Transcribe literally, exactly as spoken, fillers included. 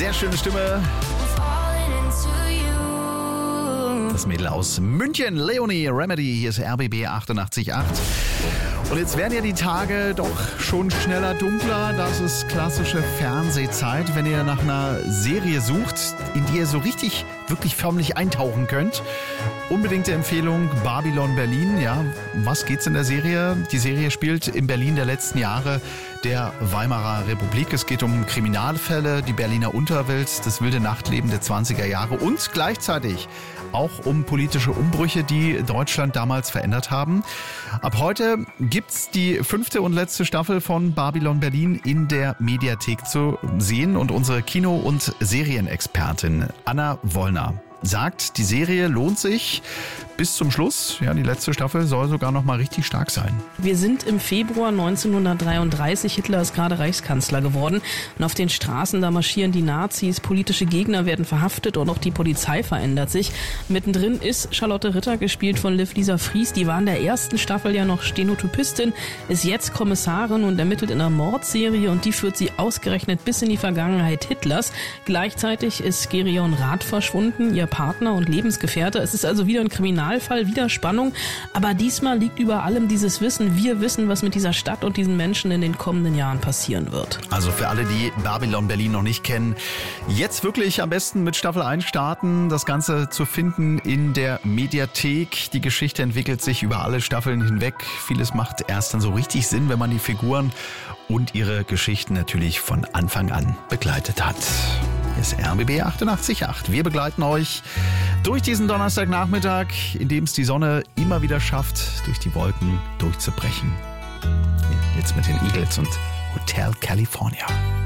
Sehr schöne Stimme. Das Mädel aus München, Leonie Remedy, hier ist R B B achtundachtzig Komma acht. Und jetzt werden ja die Tage doch schon schneller dunkler. Das ist klassische Fernsehzeit. Wenn ihr nach einer Serie sucht, in die ihr so richtig, wirklich förmlich eintauchen könnt, unbedingte Empfehlung Babylon Berlin. Ja, was geht's in der Serie? Die Serie spielt in Berlin der letzten Jahre der Weimarer Republik. Es geht um Kriminalfälle, die Berliner Unterwelt, das wilde Nachtleben der zwanziger Jahre und gleichzeitig auch um politische Umbrüche, die Deutschland damals verändert haben. Ab heute gibt's die fünfte und letzte Staffel von Babylon Berlin in der Mediathek zu sehen. Und unsere Kino- und Serienexpertin Anna Wollner sagt, die Serie lohnt sich bis zum Schluss. Ja, die letzte Staffel soll sogar noch mal richtig stark sein. Wir sind im Februar neunzehnhundertdreiunddreißig. Hitler ist gerade Reichskanzler geworden. Und auf den Straßen, da marschieren die Nazis, politische Gegner werden verhaftet und auch die Polizei verändert sich. Mittendrin ist Charlotte Ritter, gespielt von Liv-Lisa Fries. Die war in der ersten Staffel ja noch Stenotypistin, ist jetzt Kommissarin und ermittelt in einer Mordserie. Und die führt sie ausgerechnet bis in die Vergangenheit Hitlers. Gleichzeitig ist Gerion Rath verschwunden, ihr Partner und Lebensgefährte. Es ist also wieder ein Kriminalfall, wieder Spannung. Aber diesmal liegt über allem dieses Wissen. Wir wissen, was mit dieser Stadt und diesen Menschen in den kommenden Jahren passieren wird. Also für alle, die Babylon Berlin noch nicht kennen, jetzt wirklich am besten mit Staffel eins starten. Das Ganze zu finden in der Mediathek. Die Geschichte entwickelt sich über alle Staffeln hinweg. Vieles macht erst dann so richtig Sinn, wenn man die Figuren und ihre Geschichten natürlich von Anfang an begleitet hat. Hier ist R B B achtundachtzig Komma acht. Wir begleiten euch durch diesen Donnerstagnachmittag, in dem es die Sonne immer wieder schafft, durch die Wolken durchzubrechen. Jetzt mit den Eagles und Hotel California.